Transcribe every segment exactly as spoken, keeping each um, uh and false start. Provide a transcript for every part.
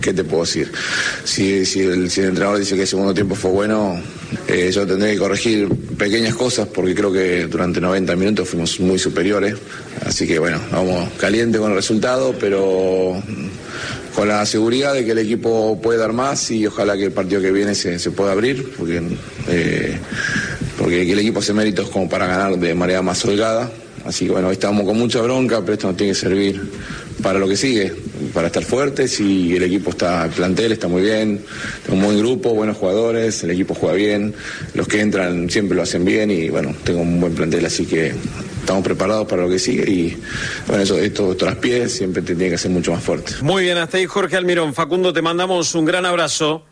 ¿Qué te puedo decir? Si, si, el, si el entrenador dice que el segundo tiempo fue bueno, eh, yo tendré que corregir pequeñas cosas porque creo que durante noventa minutos fuimos muy superiores. Así que bueno, vamos caliente con el resultado, pero con la seguridad de que el equipo puede dar más y ojalá que el partido que viene se, se pueda abrir, porque, eh, porque el equipo hace méritos como para ganar de manera más holgada. Así que bueno, hoy estamos con mucha bronca, pero esto nos tiene que servir para lo que sigue, para estar fuertes, y el equipo está, el plantel está muy bien, tengo un buen grupo, buenos jugadores, el equipo juega bien, los que entran siempre lo hacen bien y bueno, tengo un buen plantel, así que estamos preparados para lo que sigue y bueno, eso, esto traspiés siempre te tiene que ser mucho más fuerte. Muy bien, hasta ahí Jorge Almirón. Facundo, te mandamos un gran abrazo.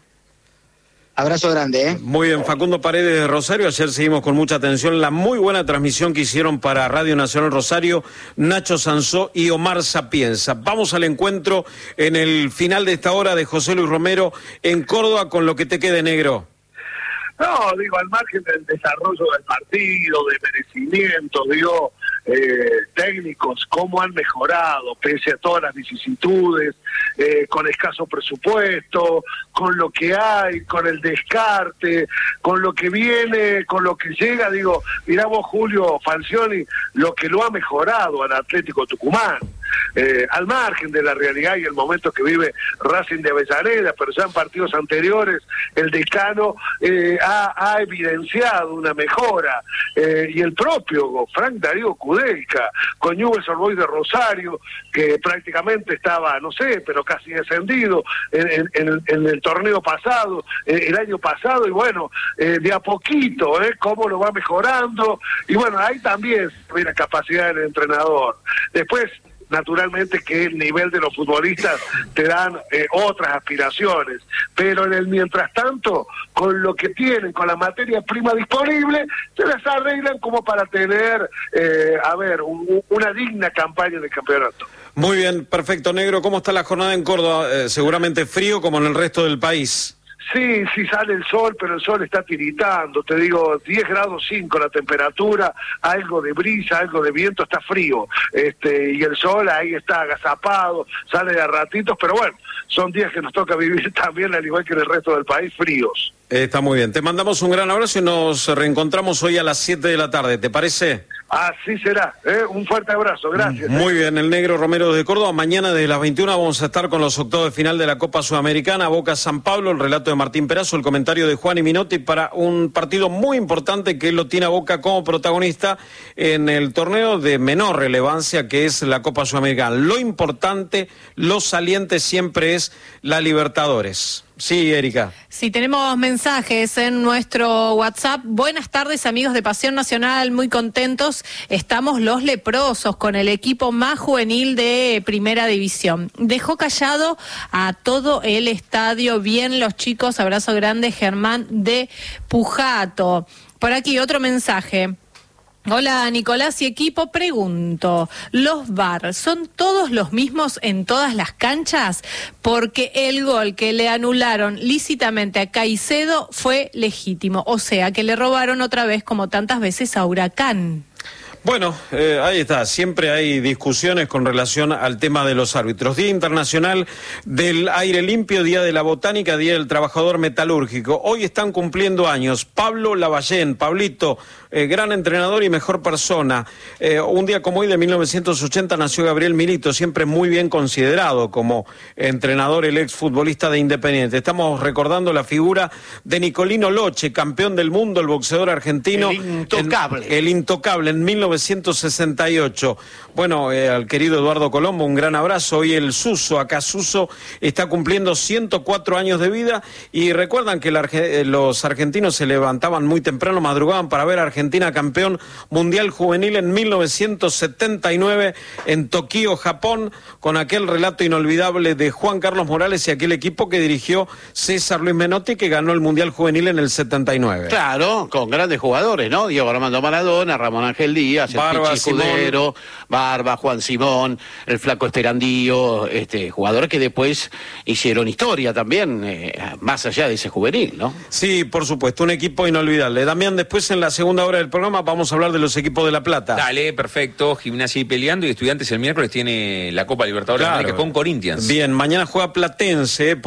Abrazo grande, ¿eh? Muy bien, Facundo Paredes de Rosario. Ayer seguimos con mucha atención la muy buena transmisión que hicieron para Radio Nacional Rosario Nacho Sansó y Omar Sapienza. Vamos al encuentro en el final de esta hora de José Luis Romero en Córdoba con lo que te quede, negro. No, digo, al margen del desarrollo del partido, de merecimientos, digo, eh, técnicos, cómo han mejorado, pese a todas las vicisitudes, eh, con escaso presupuesto, con lo que hay, con el descarte, con lo que viene, con lo que llega, digo, mirá vos, Julio Falcioni, lo que lo ha mejorado al Atlético Tucumán. Eh, al margen de la realidad y el momento que vive Racing de Avellaneda, pero ya en partidos anteriores el decano eh, ha, ha evidenciado una mejora, eh, y el propio Frank Darío Kudelka con Newell's Old Boys de Rosario, que prácticamente estaba, no sé, pero casi descendido en, en, en, en el torneo pasado, eh, el año pasado, y bueno, eh, de a poquito, eh, cómo lo va mejorando, y bueno, ahí también se la capacidad del entrenador. Después, naturalmente que el nivel de los futbolistas te dan eh, otras aspiraciones, pero en el mientras tanto, con lo que tienen, con la materia prima disponible, se las arreglan como para tener, eh, a ver, un, una digna campaña de campeonato. Muy bien, perfecto, negro. ¿Cómo está la jornada en Córdoba? Eh, seguramente frío como en el resto del país. Sí, sí sale el sol, pero el sol está tiritando, te digo, diez grados cinco la temperatura, algo de brisa, algo de viento, está frío, este, y el sol ahí está agazapado, sale de a ratitos, pero bueno, son días que nos toca vivir también, al igual que en el resto del país, fríos. Está muy bien, te mandamos un gran abrazo y nos reencontramos hoy a las siete de la tarde, ¿te parece? Así será, ¿eh? Un fuerte abrazo, gracias. Muy bien, el negro Romero de Córdoba. Mañana desde las veintiuna vamos a estar con los octavos de final de la Copa Sudamericana, Boca San Pablo, el relato de Martín Perazo, el comentario de Juan y Minotti para un partido muy importante que lo tiene a Boca como protagonista en el torneo de menor relevancia que es la Copa Sudamericana. Lo importante, lo saliente siempre es la Libertadores. Sí, Erika. Sí, tenemos mensajes en nuestro WhatsApp. Buenas tardes, amigos de Pasión Nacional, muy contentos. Estamos los leprosos con el equipo más juvenil de Primera División. Dejó callado a todo el estadio. Bien los chicos, abrazo grande, Germán de Pujato. Por aquí otro mensaje. Hola Nicolás y equipo, pregunto, ¿los V A R son todos los mismos en todas las canchas? Porque el gol que le anularon lícitamente a Caicedo fue legítimo, o sea que le robaron otra vez como tantas veces a Huracán. Bueno, eh, ahí está, siempre hay discusiones con relación al tema de los árbitros. Día Internacional del Aire Limpio, Día de la Botánica, Día del Trabajador Metalúrgico. Hoy están cumpliendo años Pablo Lavallén, Pablito, eh, gran entrenador y mejor persona. Eh, un día como hoy de mil novecientos ochenta nació Gabriel Milito, siempre muy bien considerado como entrenador, el exfutbolista de Independiente. Estamos recordando la figura de Nicolino Loche, campeón del mundo, el boxeador argentino. El intocable. En, el intocable, en mil novecientos sesenta y ocho. Bueno, eh, al querido Eduardo Colombo, un gran abrazo. Hoy el Suso, acá Suso, está cumpliendo ciento cuatro años de vida y recuerdan que la, los argentinos se levantaban muy temprano, madrugaban para ver a Argentina campeón mundial juvenil en mil novecientos setenta y nueve en Tokio, Japón, con aquel relato inolvidable de Juan Carlos Morales y aquel equipo que dirigió César Luis Menotti, que ganó el mundial juvenil en el setenta y nueve. Claro, con grandes jugadores, ¿no? Diego Armando Maradona, Ramón Ángel Díaz, Díaz, el Barba, Pichi Escudero, Barba, Juan Simón, el Flaco Esterandío, este, jugadores que después hicieron historia también, eh, más allá de ese juvenil, ¿no? Sí, por supuesto, un equipo inolvidable. Damián, después en la segunda hora del programa vamos a hablar de los equipos de La Plata. Dale, perfecto. Gimnasia y peleando, y Estudiantes el miércoles tiene la Copa Libertadores Claro. de América con Corinthians. Bien, mañana juega Platense.